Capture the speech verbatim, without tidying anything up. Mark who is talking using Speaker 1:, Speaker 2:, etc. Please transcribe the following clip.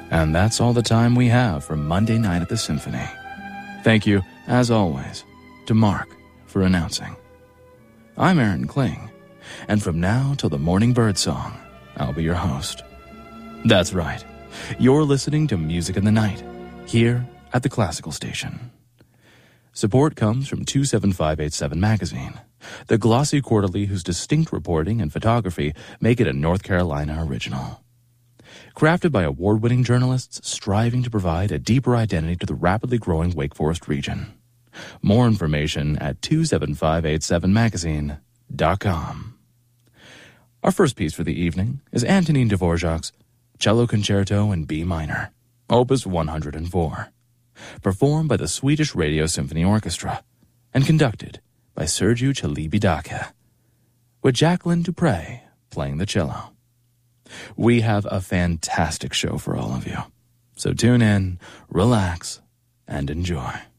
Speaker 1: And that's all the time we have for Monday Night at the Symphony. Thank you, as always, to Mark for announcing. I'm Aaron Kling, and from now till the morning bird song, I'll be your host. That's right. You're listening to Music in the Night, here at the Classical Station. Support comes from two seven five eight seven Magazine, the glossy quarterly whose distinct reporting and photography make it a North Carolina original. Crafted by award-winning journalists striving to provide a deeper identity to the rapidly growing Wake Forest region. More information at two seven five eight seven magazine dot com. Our first piece for the evening is Antonin Dvorak's Cello Concerto in B minor, Opus one hundred four, performed by the Swedish Radio Symphony Orchestra and conducted by Sergiu Celibidache, with Jacqueline Dupre playing the cello. We have a fantastic show for all of you, so tune in, relax, and enjoy.